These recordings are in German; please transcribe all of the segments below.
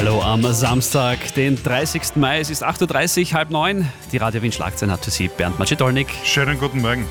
Hallo am Samstag, den 30. Mai. Es ist 8.30 Uhr, halb neun. Die Radio Wien Schlagzeilen hat für Sie Bernd Macedolnik. Schönen guten Morgen.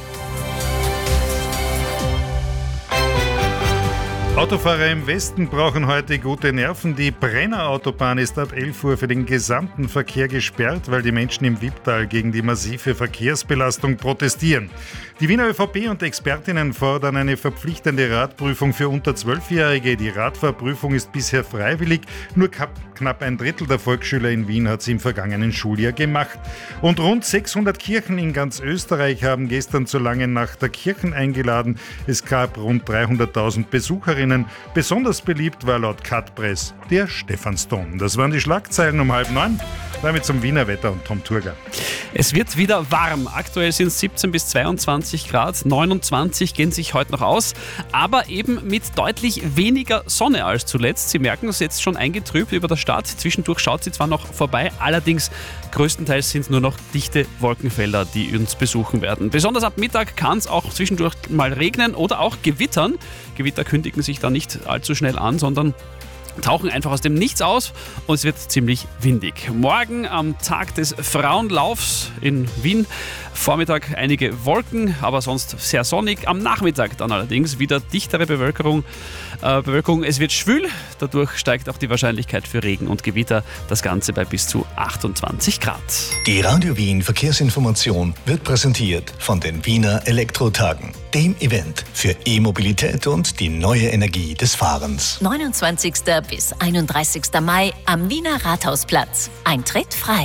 Autofahrer im Westen brauchen heute gute Nerven. Die Brenner Autobahn ist ab 11 Uhr für den gesamten Verkehr gesperrt, weil die Menschen im Wipptal gegen die massive Verkehrsbelastung protestieren. Die Wiener ÖVP und Expertinnen fordern eine verpflichtende Radprüfung für unter 12-Jährige. Die Radfahrprüfung ist bisher freiwillig. Nur knapp ein Drittel der Volksschüler in Wien hat sie im vergangenen Schuljahr gemacht. Und rund 600 Kirchen in ganz Österreich haben gestern zur langen Nacht der Kirchen eingeladen. Es gab rund 300.000 Besucherinnen. Besonders beliebt war laut Cutpress der Stephansdom. Das waren die Schlagzeilen um 8:30. Damit zum Wiener Wetter und Tom Turger. Es wird wieder warm. Aktuell sind es 17 bis 22 Grad. 29 gehen sich heute noch aus. Aber eben mit deutlich weniger Sonne als zuletzt. Sie merken es jetzt schon eingetrübt über der Stadt. Zwischendurch schaut sie zwar noch vorbei, allerdings größtenteils sind es nur noch dichte Wolkenfelder, die uns besuchen werden. Besonders ab Mittag kann es auch zwischendurch mal regnen oder auch gewittern. Gewitter kündigen sich da nicht allzu schnell an, sondern tauchen einfach aus dem Nichts aus und es wird ziemlich windig. Morgen am Tag des Frauenlaufs in Wien, Vormittag einige Wolken, aber sonst sehr sonnig. Am Nachmittag dann allerdings wieder dichtere Bewölkung. Es wird schwül, dadurch steigt auch die Wahrscheinlichkeit für Regen und Gewitter. Das Ganze bei bis zu 28 Grad. Die Radio Wien Verkehrsinformation wird präsentiert von den Wiener Elektrotagen, dem Event für E-Mobilität und die neue Energie des Fahrens. 29. bis 31. Mai am Wiener Rathausplatz. Eintritt frei.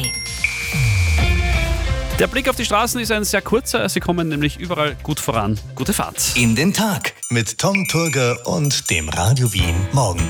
Der Blick auf die Straßen ist ein sehr kurzer. Sie kommen nämlich überall gut voran. Gute Fahrt. In den Tag mit Tom Turger und dem Radio Wien Morgen.